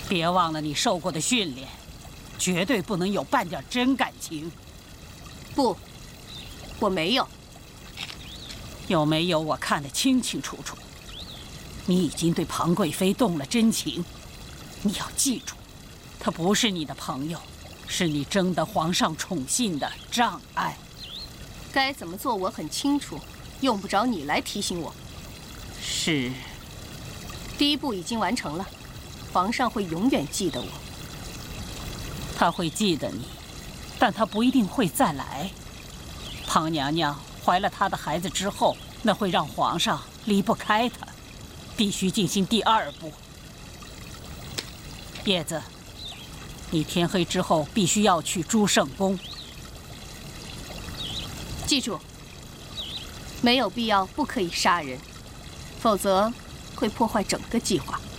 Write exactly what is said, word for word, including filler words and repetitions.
别忘了你受过的训练，绝对不能有半点真感情。 不，我没有。 有没有我看得清清楚楚。你已经对庞贵妃动了真情，你要记住，她不是你的朋友，是你争得皇上宠信的障碍。 该怎么做我很清楚，用不着你来提醒我。 是。 第一步已经完成了，皇上会永远记得我。 他会记得你，但他不一定会再来。庞娘娘怀了他的孩子之后，那会让皇上离不开他，必须进行第二步。叶子，你天黑之后必须要去朱圣宫。 记住，没有必要不可以杀人，否则会破坏整个计划。